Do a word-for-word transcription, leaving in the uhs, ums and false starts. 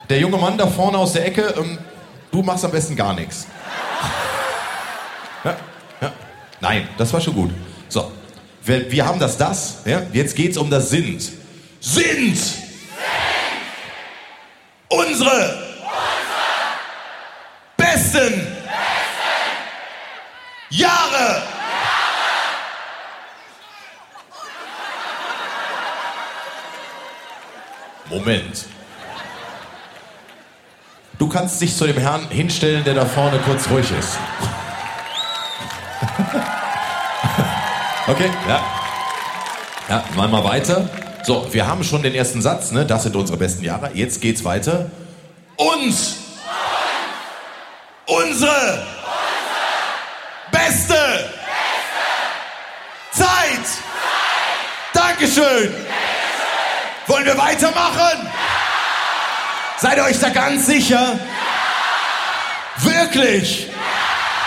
Der junge Mann da vorne aus der Ecke, ähm, du machst am besten gar nichts. Ja, ja. Nein, das war schon gut. So, wir, wir haben das das, ja? Jetzt geht's um das Sind. Sind! Sind! Unsere! Unsere! Besten! Besten! Jahre! Jahre! Moment. Du kannst dich zu dem Herrn hinstellen, der da vorne kurz ruhig ist. Okay, ja. Ja, mal mal weiter. So, wir haben schon den ersten Satz, ne? Das sind unsere besten Jahre. Jetzt geht's weiter. Uns! Unsere! Unsere! Beste! Beste! Zeit! Zeit! Dankeschön! Dankeschön! Wollen wir weitermachen? Ja! Seid ihr euch da ganz sicher? Ja! Wirklich? Ja!